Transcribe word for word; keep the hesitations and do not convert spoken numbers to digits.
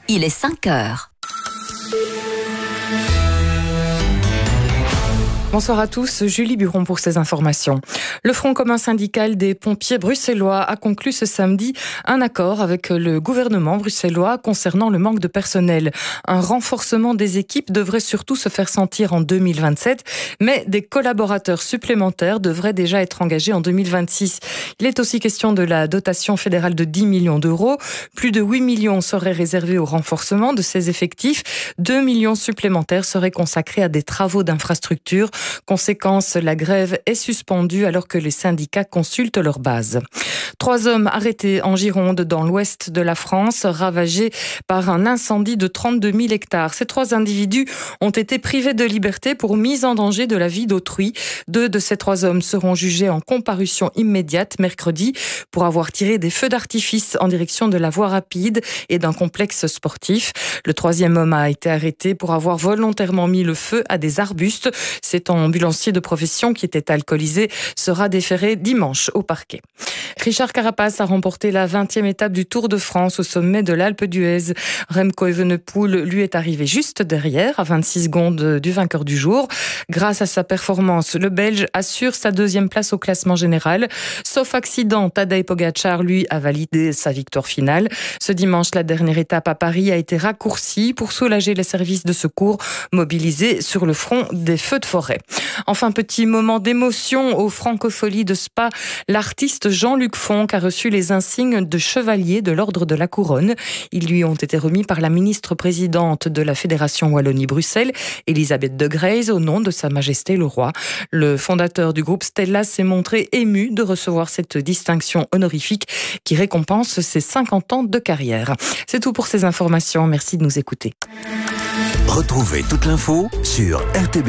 il est cinq heures. Bonsoir à tous, Julie Buron pour ces informations. Le Front commun syndical des pompiers bruxellois a conclu ce samedi un accord avec le gouvernement bruxellois concernant le manque de personnel. Un renforcement des équipes devrait surtout se faire sentir en deux mille vingt-sept, mais des collaborateurs supplémentaires devraient déjà être engagés en deux mille vingt-six. Il est aussi question de la dotation fédérale de dix millions d'euros. Plus de huit millions seraient réservés au renforcement de ces effectifs. deux millions supplémentaires seraient consacrés à des travaux d'infrastructure. Conséquence, la grève est suspendue alors que les syndicats consultent leur base. Trois hommes arrêtés en Gironde, dans l'ouest de la France, ravagés par un incendie de trente-deux mille hectares. Ces trois individus ont été privés de liberté pour mise en danger de la vie d'autrui. Deux de ces trois hommes seront jugés en comparution immédiate mercredi pour avoir tiré des feux d'artifice en direction de la voie rapide et d'un complexe sportif. Le troisième homme a été arrêté pour avoir volontairement mis le feu à des arbustes. C'est un ambulancier de profession qui était alcoolisé sera déféré dimanche au parquet. Richard Carapaz a remporté la vingtième étape du Tour de France au sommet de l'Alpe d'Huez. Remco Evenepoel lui est arrivé juste derrière, à vingt-six secondes du vainqueur du jour. Grâce à sa performance, le Belge assure sa deuxième place au classement général. Sauf accident, Tadej Pogačar, lui, a validé sa victoire finale. Ce dimanche, la dernière étape à Paris a été raccourcie pour soulager les services de secours mobilisés sur le front des feux de forêt. Enfin, petit moment d'émotion au Francofolie de Spa. L'artiste Jean-Luc Fonck a reçu les insignes de chevalier de l'Ordre de la Couronne. Ils lui ont été remis par la ministre-présidente de la Fédération Wallonie-Bruxelles, Elisabeth de Greyse, au nom de Sa Majesté le Roi. Le fondateur du groupe Stella s'est montré ému de recevoir cette distinction honorifique qui récompense ses cinquante ans de carrière. C'est tout pour ces informations. Merci de nous écouter. Retrouvez toute l'info sur R T B.